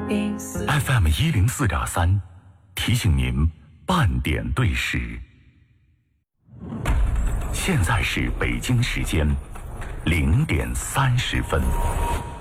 FM104.3，提醒您半点对时。现在是北京时间0点30分。